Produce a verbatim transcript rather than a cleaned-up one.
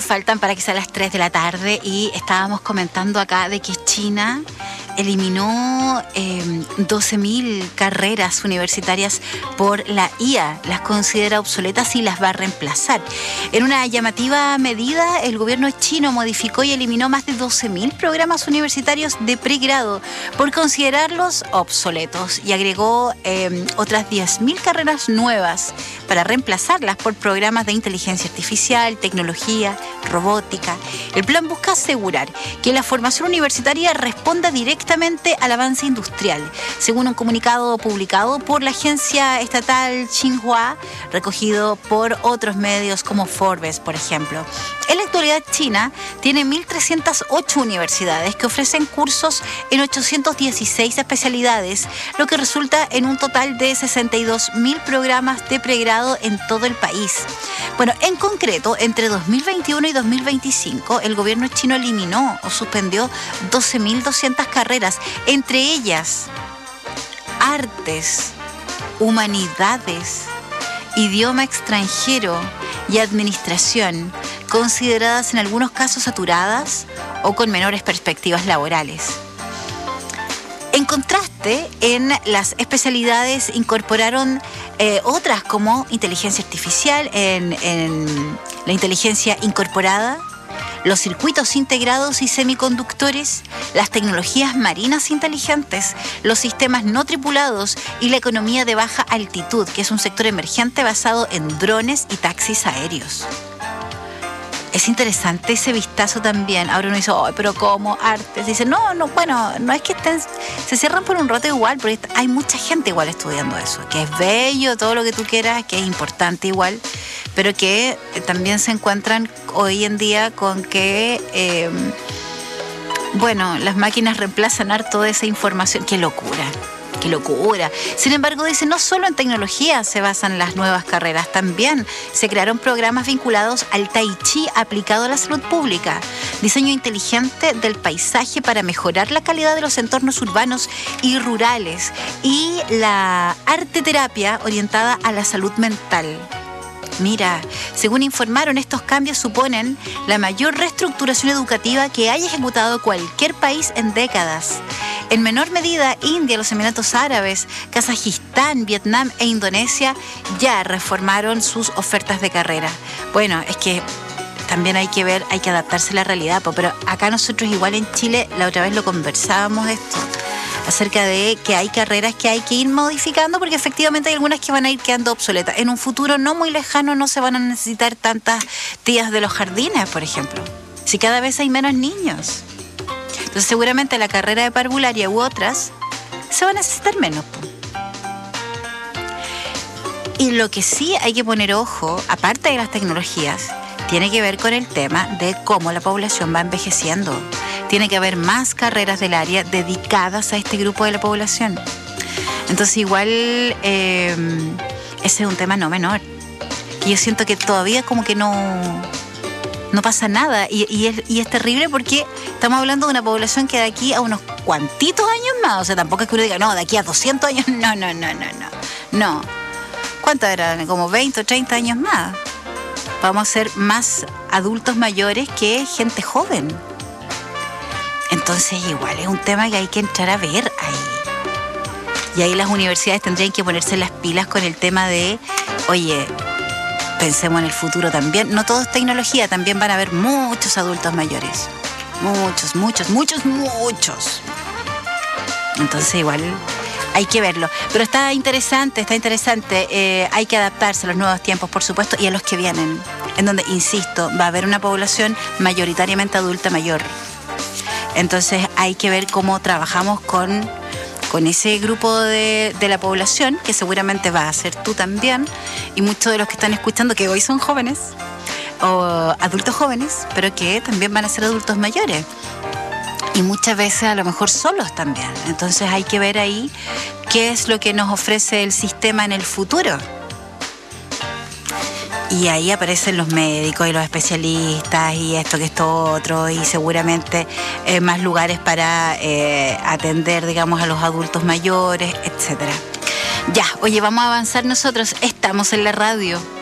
minutos faltan para que sea las tres de la tarde y estábamos comentando acá de que China eliminó eh, doce mil carreras universitarias por la I A, las considera obsoletas y las va a reemplazar. En una llamativa medida, el gobierno chino modificó y eliminó más de doce mil programas universitarios de pregrado por considerarlos obsoletos y agregó eh, otras diez mil carreras nuevas para reemplazarlas por programas de inteligencia artificial, tecnología, robótica. El plan busca asegurar que la formación universitaria responda directamente al avance industrial, según un comunicado publicado por la agencia estatal Xinhua, recogido por otros medios como Forbes, por ejemplo. En la actualidad, China tiene mil trescientas ocho universidades que ofrecen cursos en ochocientas dieciséis especialidades, lo que resulta en un total de sesenta y dos mil programas de pregrado en todo el país. Bueno, en concreto, entre dos mil veintiuno y dos mil veinticinco, el gobierno chino eliminó o suspendió doce mil doscientas carreras, entre ellas artes, humanidades, idioma extranjero y administración, consideradas en algunos casos saturadas o con menores perspectivas laborales. En contraste, en las especialidades incorporaron eh, otras como inteligencia artificial, en, en la inteligencia incorporada, los circuitos integrados y semiconductores, las tecnologías marinas inteligentes, los sistemas no tripulados y la economía de baja altitud, que es un sector emergente basado en drones y taxis aéreos. Es interesante ese vistazo también. Ahora uno dice, oh, pero ¿cómo? Artes. Dice, no, no, bueno, no es que estén, se cierran por un rato igual, porque hay mucha gente igual estudiando eso, que es bello, todo lo que tú quieras, que es importante igual, pero que también se encuentran hoy en día con que, eh, bueno, las máquinas reemplazan harto de esa información. ¡Qué locura! ¡Qué locura! Sin embargo, dice, no solo en tecnología se basan las nuevas carreras, también se crearon programas vinculados al Tai Chi aplicado a la salud pública, diseño inteligente del paisaje para mejorar la calidad de los entornos urbanos y rurales, y la arte terapia orientada a la salud mental. Mira, según informaron, estos cambios suponen la mayor reestructuración educativa que haya ejecutado cualquier país en décadas. En menor medida, India, los Emiratos Árabes, Kazajistán, Vietnam e Indonesia ya reformaron sus ofertas de carrera. Bueno, es que también hay que ver, hay que adaptarse a la realidad, pero acá nosotros igual en Chile, la otra vez lo conversábamos esto, acerca de que hay carreras que hay que ir modificando porque efectivamente hay algunas que van a ir quedando obsoletas. En un futuro no muy lejano no se van a necesitar tantas tías de los jardines, por ejemplo, si cada vez hay menos niños. Entonces seguramente la carrera de parvularia u otras se va a necesitar menos. Y lo que sí hay que poner ojo, aparte de las tecnologías, tiene que ver con el tema de cómo la población va envejeciendo. Tiene que haber más carreras del área dedicadas a este grupo de la población. Entonces igual eh, ese es un tema no menor. Y yo siento que todavía como que no, no pasa nada. Y, y, es, y es terrible porque estamos hablando de una población que de aquí a unos cuantitos años más, o sea, tampoco es que uno diga, no, de aquí a doscientos años, no, no, no, no, no. No. ¿Cuántos eran? Como veinte o treinta años más. Vamos a ser más adultos mayores que gente joven. Entonces igual es un tema que hay que entrar a ver ahí. Y ahí las universidades tendrían que ponerse las pilas con el tema de, oye, pensemos en el futuro también. No todo es tecnología, también van a haber muchos adultos mayores. Muchos, muchos, muchos, muchos. Entonces igual hay que verlo. Pero está interesante, está interesante. Eh, hay que adaptarse a los nuevos tiempos, por supuesto, y a los que vienen. En donde, insisto, va a haber una población mayoritariamente adulta mayor. Entonces hay que ver cómo trabajamos con, con ese grupo de, de la población, que seguramente va a ser tú también, y muchos de los que están escuchando, que hoy son jóvenes, o adultos jóvenes, pero que también van a ser adultos mayores. Y muchas veces a lo mejor solos también. Entonces hay que ver ahí qué es lo que nos ofrece el sistema en el futuro. Y ahí aparecen los médicos y los especialistas y esto que esto otro, y seguramente eh, más lugares para eh, atender, digamos, a los adultos mayores, etcétera. Ya, oye, vamos a avanzar nosotros. Estamos en la radio.